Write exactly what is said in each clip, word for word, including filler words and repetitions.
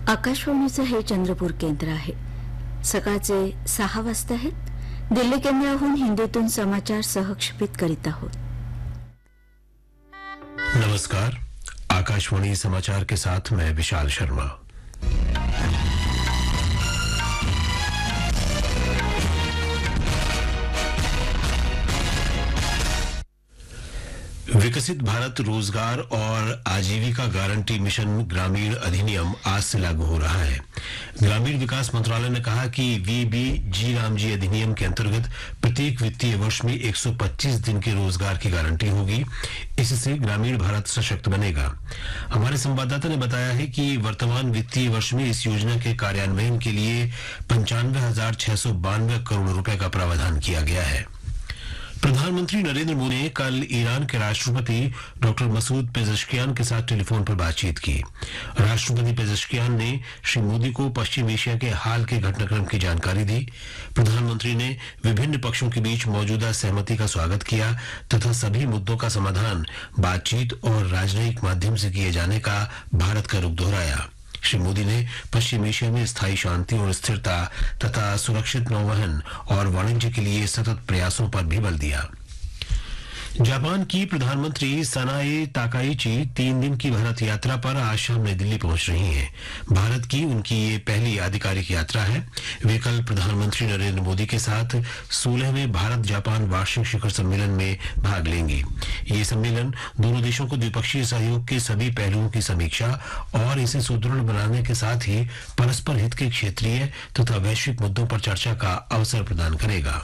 आकाशवाणीचं हे चंद्रपूर केंद्र आहे. सकाळचे सहा वाजता आहेत. दिल्ली केंद्राहून हिंदीतून समाचार सहक्षेपित करीत आहोत. नमस्कार, आकाशवाणी समाचार के साथ मैं विशाल शर्मा. विकसित भारत रोजगार और आजीविका गारंटी मिशन ग्रामीण अधिनियम आज से लागू हो रहा है. ग्रामीण विकास मंत्रालय ने कहा कि वीबीजी रामजी अधिनियम के अंतर्गत प्रत्येक वित्तीय वर्ष में एक सौ पच्चीस दिन के रोजगार की गारंटी होगी. इससे ग्रामीण भारत सशक्त बनेगा. हमारे संवाददाता ने बताया है कि वर्तमान वित्तीय वर्ष में इस योजना के कार्यान्वयन के लिए पंचानवे हजार छह सौ बानवे करोड़ रुपए का प्रावधान किया गया है. प्रधानमंत्री नरेंद्र मोदी ने कल ईरान के राष्ट्रपति डॉक्टर मसूद पेजेश्कियान के साथ टेलीफोन पर बातचीत की. राष्ट्रपति पेजेश्कियान ने श्री मोदी को पश्चिम एशिया के हाल के घटनाक्रम की जानकारी दी. प्रधानमंत्री ने विभिन्न पक्षों के बीच मौजूदा सहमति का स्वागत किया तथा सभी मुद्दों का समाधान बातचीत और राजनयिक माध्यम से किए जाने का भारत का रुख दोहराया. श्री मोदी ने पश्चिम एशिया में स्थायी शांति और स्थिरता तथा सुरक्षित नौवहन और वाणिज्य के लिए सतत प्रयासों पर भी बल दिया. जापान की प्रधानमंत्री सनाए ताकाइची तीन दिन की भारत यात्रा पर आज शाम नई दिल्ली पहुंच रही हैं. भारत की उनकी ये पहली आधिकारिक यात्रा है. वे कल प्रधानमंत्री नरेंद्र मोदी के साथ सोलहवें भारत जापान वार्षिक शिखर सम्मेलन में भाग लेंगी. ये सम्मेलन दोनों देशों को द्विपक्षीय सहयोग के सभी पहलुओं की समीक्षा और इसे सुदृढ़ बनाने के साथ ही परस्पर हित के क्षेत्रीय तथा वैश्विक मुद्दों पर चर्चा का अवसर प्रदान करेगा.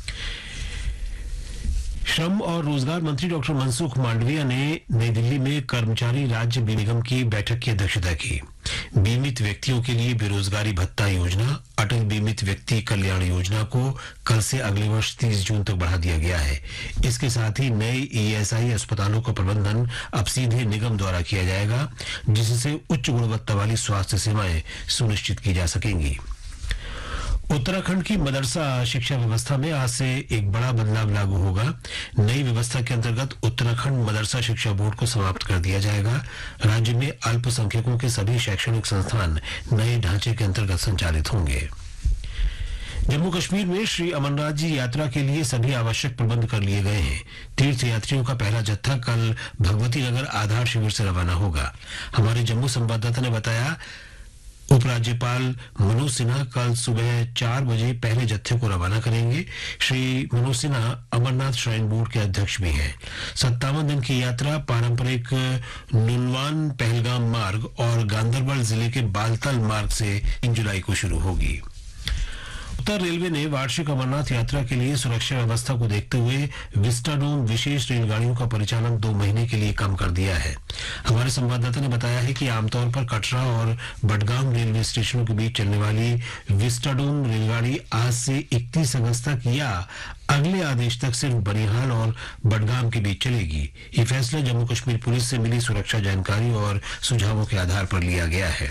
श्रम और रोजगार मंत्री डॉक्टर मनसुख मांडविया ने नई दिल्ली में कर्मचारी राज्य बीमा निगम की बैठक की अध्यक्षता की. बीमित व्यक्तियों के लिए बेरोजगारी भत्ता योजना, अटल बीमित व्यक्ति कल्याण योजना को कल से अगले वर्ष तीस जून तक बढ़ा दिया गया है. इसके साथ ही नए ईएसआई अस्पतालों का प्रबंधन अब सीधे निगम द्वारा किया जाएगा, जिससे उच्च गुणवत्ता वाली स्वास्थ्य सेवाएं सुनिश्चित की जा सकेंगी. उत्तराखंड की मदरसा शिक्षा व्यवस्था में आज से एक बड़ा बदलाव लागू होगा. नई व्यवस्था के अंतर्गत उत्तराखंड मदरसा शिक्षा बोर्ड को समाप्त कर दिया जाएगा. राज्य में अल्पसंख्यकों के सभी शैक्षणिक संस्थान नए ढांचे के अंतर्गत संचालित होंगे. जम्मू कश्मीर में श्री अमरनाथ जी यात्रा के लिए सभी आवश्यक प्रबंध कर लिए गए हैं. तीर्थ यात्रियों का पहला जत्था कल भगवती नगर आधार शिविर से रवाना होगा. हमारे जम्मू संवाददाता ने बताया, उपराज्यपाल मनोज सिन्हा कल सुबह चार बजे पहले जत्थे को रवाना करेंगे. श्री मनोज सिन्हा अमरनाथ श्राइन बोर्ड के अध्यक्ष भी हैं. सत्तावन दिन की यात्रा पारंपरिक नुनवान पहलगाम मार्ग और गांदरबल जिले के बालतल मार्ग से तीन जुलाई को शुरू होगी. उत्तर रेलवे ने वार्षिक अमरनाथ यात्रा के लिए सुरक्षा व्यवस्था को देखते हुए विस्टाडोम विशेष रेलगाड़ियों का परिचालन दो महीने के लिए कम कर दिया है. हमारे संवाददाता ने बताया है कि आमतौर पर कटरा और बडगाम रेलवे स्टेशनों के बीच चलने वाली विस्टाडोम रेलगाड़ी आज से इकतीस अगस्त तक या अगले आदेश तक सिर्फ बनिहाल और बडगाम के बीच चलेगी. ये फैसला जम्मू कश्मीर पुलिस से मिली सुरक्षा जानकारी और सुझावों के आधार पर लिया गया है.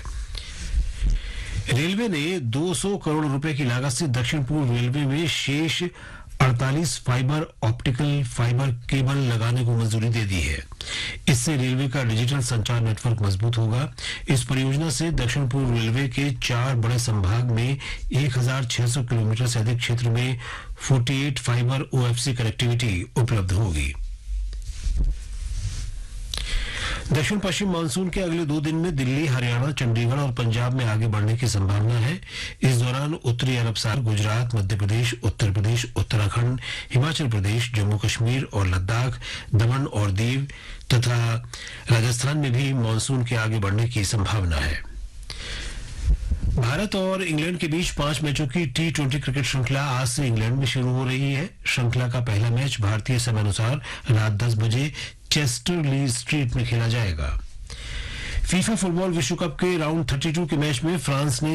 रेलवे ने दो सौ करोड़ रुपए की लागत से दक्षिण पूर्व रेलवे में शेष अड़तालीस फाइबर ऑप्टिकल फाइबर केबल लगाने को मंजूरी दे दी है. इससे रेलवे का डिजिटल संचार नेटवर्क मजबूत होगा. इस परियोजना से दक्षिण पूर्व रेलवे के चार बड़े संभाग में एक हजार छह सौ किलोमीटर से अधिक क्षेत्र में अड़तालीस फाइबर ओएफसी कनेक्टिविटी उपलब्ध होगी. दक्षिण पश्चिम मानसून के अगले दो दिन में दिल्ली, हरियाणा, चंडीगढ़ और पंजाब में आगे बढ़ने की संभावना है. इस दौरान उत्तरी अरब सागर, गुजरात, मध्य प्रदेश, उत्तर प्रदेश, उत्तराखंड, हिमाचल प्रदेश, जम्मू कश्मीर और लद्दाख, दमन और दीव तथा राजस्थान में भी मानसून के आगे बढ़ने की संभावना है. भारत और इंग्लैंड के बीच पांच मैचों की टी ट्वेंटी क्रिकेट श्रृंखला आज से इंग्लैंड में शुरू हो रही है. श्रृंखला का पहला मैच भारतीय समयानुसार रात दस बजे चेस्टर ली स्ट्रीट में खेला जाएगा. फीफा फुटबॉल विश्व कप के राउंड बत्तीस के मैच में फ्रांस ने